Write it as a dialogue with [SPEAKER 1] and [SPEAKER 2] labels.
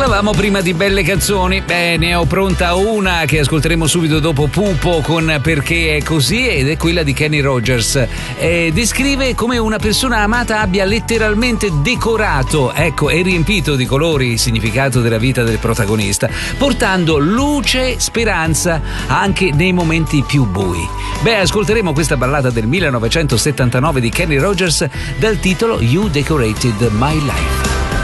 [SPEAKER 1] Parlavamo prima di belle canzoni, ne ho pronta una che ascolteremo subito dopo Pupo con Perché è così, ed è quella di Kenny Rogers. Descrive come una persona amata abbia letteralmente decorato, ecco, e riempito di colori il significato della vita del protagonista, portando luce, speranza anche nei momenti più bui. Ascolteremo questa ballata del 1979 di Kenny Rogers dal titolo You Decorated My Life.